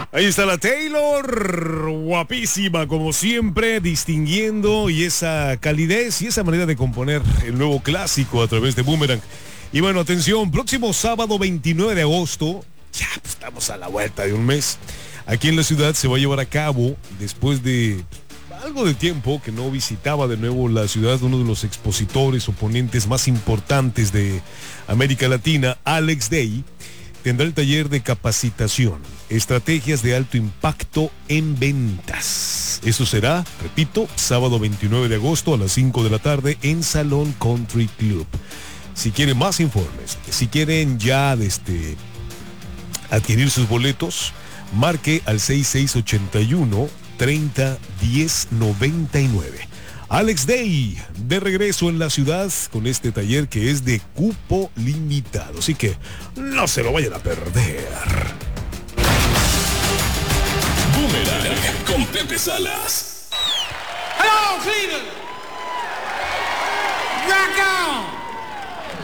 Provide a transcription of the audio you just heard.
Ahí está la Taylor, guapísima como siempre, distinguiendo y esa calidez y esa manera de componer el nuevo clásico a través de Boomerang. Y bueno, atención, próximo sábado 29 de agosto, ya pues, estamos a la vuelta de un mes. Aquí en la ciudad se va a llevar a cabo, después de algo de tiempo que no visitaba de nuevo la ciudad, uno de los expositores o ponentes más importantes de América Latina, Alex Day, tendrá el taller de capacitación, estrategias de alto impacto en ventas. Eso será, repito, sábado 29 de agosto a las 5 de la tarde en Salón Country Club. Si quieren más informes, si quieren ya adquirir sus boletos, marque al 6681 30 10 99. Alex Day, de regreso en la ciudad con este taller que es de cupo limitado. Así que no se lo vayan a perder. Boomerang con Pepe Salas. Hello, Cleveland. Rock on.